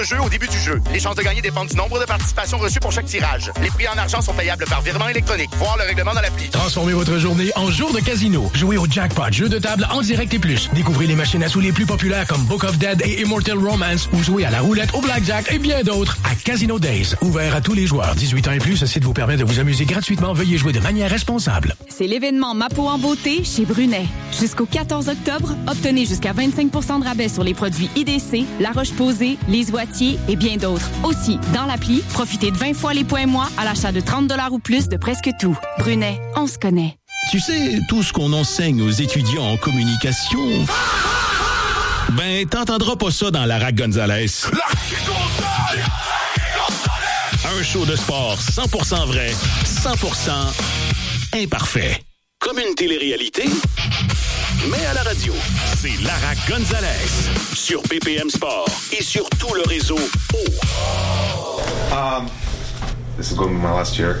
Jeu au début du jeu. Les chances de gagner dépendent du nombre de participations reçues pour chaque tirage. Les prix en argent sont payables par virement électronique. Voir le règlement dans l'appli. Transformez votre journée en jour de casino. Jouez au Jackpot, jeu de table en direct et plus. Découvrez les machines à sous les plus populaires comme Book of Dead et Immortal Romance ou jouez à la roulette, au blackjack et bien d'autres à Casino Days. Ouvert à tous les joueurs. 18 ans et plus, ce site vous permet de vous amuser gratuitement. Veuillez jouer de manière responsable. C'est l'événement Ma peau en beauté chez Brunet. Jusqu'au 14 octobre, obtenez jusqu'à 25 % de rabais sur les produits IDC, La Roche-Posay, Les Oitiers et bien d'autres. Aussi, dans l'appli, profitez de 20 fois les points moi à l'achat de 30 $ ou plus de presque tout. Brunet, on se connaît. Tu sais, tout ce qu'on enseigne aux étudiants en communication, ben, t'entendras pas ça dans Lara Gonzalez. Un show de sport 100% vrai, 100% imparfait. Comme une télé-réalité, mais à la radio. C'est Lara Gonzalez sur BPM Sport et sur tout le réseau This is going to be my last year.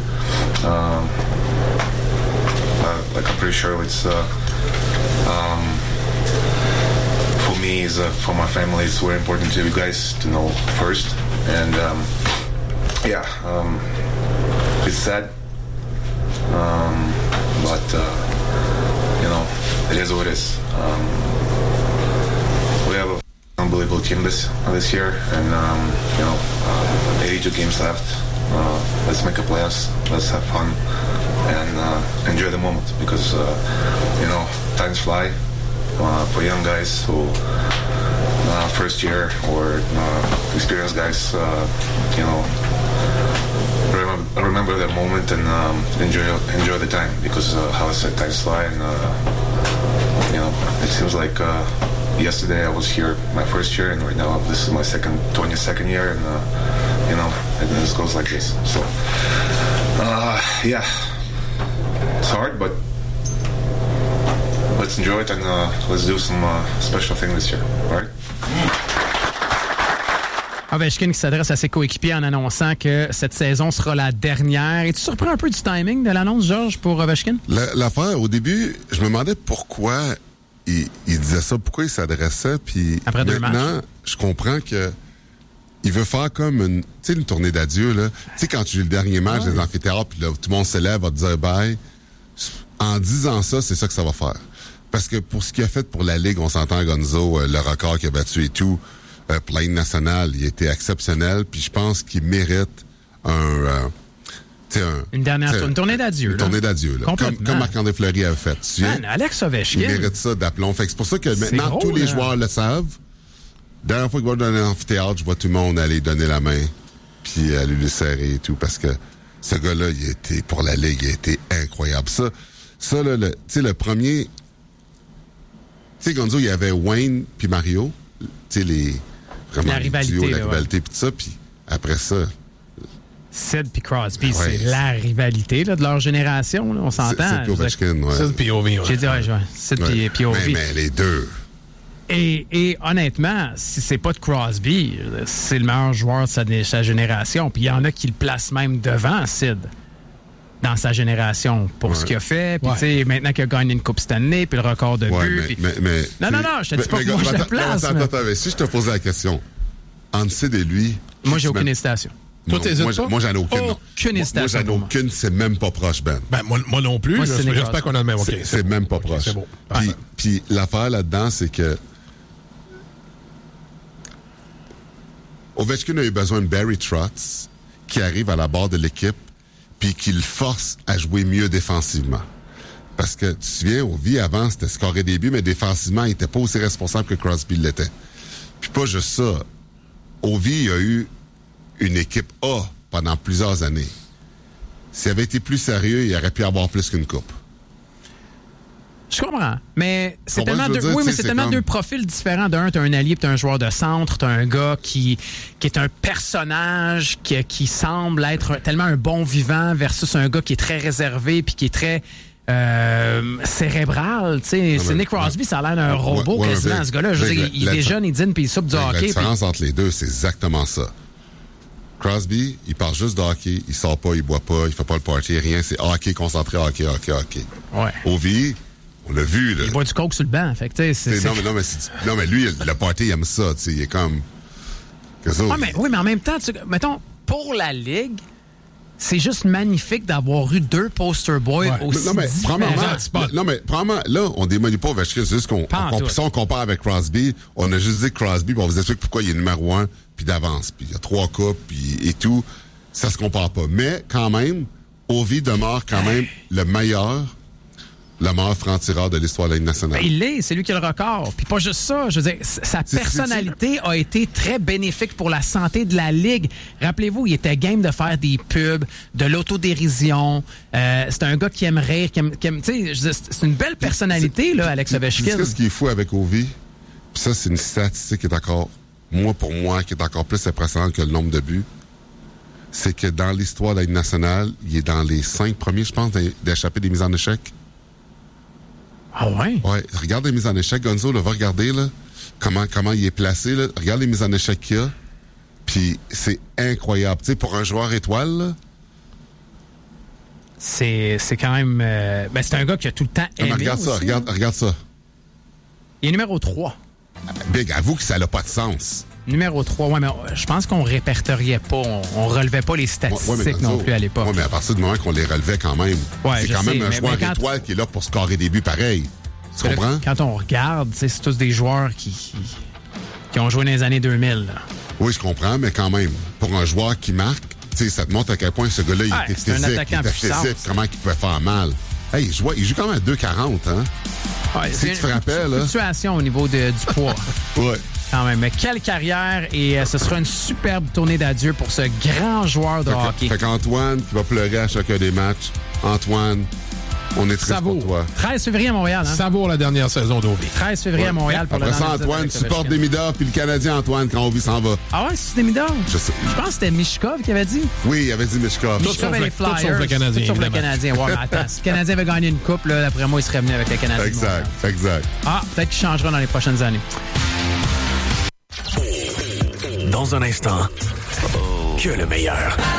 Like I'm pretty sure it's for me, for my family, it's very important to you guys to know first. And it's sad, but you know, it is what it is. We have an unbelievable team this year, and 82 games left. Let's make a playoffs. Let's have fun and enjoy the moment because times fly for young guys who first year or experienced guys. Remember that moment and enjoy the time because how I said times fly and it seems like yesterday I was here my first year and right now this is my 22nd year and and this goes like this. So it's hard, but let's enjoy it and let's do some special thing this year, all right? Ovechkin qui s'adresse à ses coéquipiers en annonçant que cette saison sera la dernière. Es-tu surpris un peu du timing de l'annonce, Georges, pour Ovechkin? L'affaire, au début, je me demandais pourquoi il disait ça, pourquoi il s'adressait, puis après maintenant, je comprends que il veut faire comme une tournée d'adieu, là. Tu sais, quand tu joues le dernier match des amphithéâtres, puis là, tout le monde se lève, va te dire bye. En disant ça, c'est ça que ça va faire. Parce que pour ce qu'il a fait pour la Ligue, on s'entend, Gonzo, le record qu'il a battu et tout, pour la Ligue nationale, il a été exceptionnel, puis je pense qu'il mérite une tournée d'adieu. Une tournée d'adieu, là. Comme Marc-André Fleury avait fait. Alex Ovechkin. Il mérite ça d'aplomb. Fait que c'est pour ça que maintenant, tous les joueurs le savent. Dernière fois qu'il va dans un amphithéâtre, je vois tout le monde aller donner la main, puis aller lui serrer et tout, parce que ce gars-là, il a été, pour la Ligue, il a été incroyable. Ça là, tu sais, le premier... Tu sais, Gonzo, il y avait Wayne puis Mario, tu sais, la rivalité puis tout ça, puis après ça... Sid puis Crosby, c'est la rivalité là, de leur génération, là, on s'entend. Sid puis Ovechkin, Sid puis Ovi, J'ai dit, Sid puis Ovi. Mais les deux... Et honnêtement, si c'est pas de Crosby, c'est le meilleur joueur de sa génération. Puis il y en a qui le placent même devant Sid dans sa génération pour ce qu'il a fait. Puis tu sais, maintenant qu'il a gagné une Coupe Stanley, puis le record de but. Non, je te dis pas que moi je le place. Attends, si je te posais la question, entre Sid et lui... Moi, j'ai aucune hésitation. Toi, moi, j'en ai aucune. Aucune hésitation. Moi, j'en ai aucune, c'est même pas proche, Ben. Moi non plus. J'espère qu'on a le même. Okay, c'est même pas proche. C'est bon. Puis l'affaire là-dedans, c'est que Ovechkin a eu besoin de Barry Trotz qui arrive à la barre de l'équipe puis qui le force à jouer mieux défensivement. Parce que, tu te souviens, Ovi, avant, c'était scorer des buts, mais défensivement, il n'était pas aussi responsable que Crosby l'était. Puis pas juste ça. Ovi a eu une équipe A pendant plusieurs années. S'il avait été plus sérieux, il aurait pu avoir plus qu'une coupe. Je comprends, mais c'est tellement deux profils différents. D'un, t'as un allié, puis t'as un joueur de centre, t'as un gars qui est un personnage qui semble être tellement un bon vivant versus un gars qui est très réservé puis qui est très cérébral. C'est Nick Crosby, ça a l'air d'un robot quasiment. Ce gars-là, je veux dire, il déjeune, il dîne puis il soupe du hockey. La différence entre les deux, c'est exactement ça. Crosby, il parle juste de hockey, il sort pas, il boit pas, il fait pas le party, rien. C'est hockey concentré, hockey. Ouais. Ovi, on l'a vu, là. Il boit du coke sur le banc. Fait que, Non, mais lui, le party, il aime ça, tu sais. Il est comme... Oui, mais en même temps, mettons, pour la Ligue, c'est juste magnifique d'avoir eu 2 poster boys aussi différents. Probablement, là, on démolit pas Ovechkin. C'est juste on compare avec Crosby. On a juste dit Crosby, puis on vous explique pourquoi il est numéro 1, puis d'avance. Puis il y a 3 coupes, puis et tout. Ça se compare pas. Mais quand même, Ovi demeure quand même le meilleur franc-tireur de l'histoire de la Ligue nationale. Ben, il l'est, c'est lui qui a le record. Puis pas juste ça, je veux dire, sa personnalité a été très bénéfique pour la santé de la Ligue. Rappelez-vous, il était game de faire des pubs, de l'autodérision. C'est un gars qui aime rire, qui aime tu sais, c'est une belle personnalité, là, Alex Ovechkin. Tu sais ce qui est fou avec Ovi? Puis ça, c'est une statistique qui est encore, pour moi, qui est encore plus impressionnante que le nombre de buts. C'est que dans l'histoire de la Ligue nationale, il est dans les 5 premiers, je pense, d'échapper des mises en échec. Ah ouais? Ouais. Regarde les mises en échec, Gonzo, là, va regarder là, comment il est placé. Là. Regarde les mises en échec qu'il y a. Puis c'est incroyable. Tu sais, pour un joueur étoile, là, c'est quand même... c'est un gars qui a tout le temps aimé. Regarde ça, regarde ça. Il est numéro 3. Big, avoue que ça n'a pas de sens. Numéro 3, ouais, mais je pense qu'on répertoriait pas, on relevait pas les statistiques non plus à l'époque. Oui, mais à partir du moment qu'on les relevait quand même, c'est quand même un joueur étoile qui est là pour scorer des buts pareils. Tu comprends? Quand on regarde, c'est tous des joueurs qui ont joué dans les années 2000. Là. Oui, je comprends, mais quand même, pour un joueur qui marque, ça te montre à quel point ce gars-là, il était physique, comment il pouvait faire mal. Hey, il joue quand même à 2,40, hein? Ouais, si tu te rappelles, là. Fluctuation au niveau du poids. Ouais. Quand même. Mais quelle carrière et ce sera une superbe tournée d'adieu pour ce grand joueur de hockey. Fait qu'Antoine qui va pleurer à chacun des matchs. Antoine, on est triste pour toi. 13 février à Montréal. Hein? Savoure la dernière saison d'Ovi. 13 février à Montréal pour après ça, Antoine supporte Demidov puis le Canadien Antoine quand Ovi s'en va. Ah ouais, c'est Demidov? Je pense que c'était Mishkov qui avait dit. Oui, il avait dit Mishkov. Tout sauf le Canadien. Tout sauf le Canadien. Ouais, mais attends, si le Canadien avait gagné une coupe, là, d'après moi, il serait venu avec le Canadien. Exact. Ah, peut-être qu'il changera dans les prochaines années. Dans un instant, que le meilleur.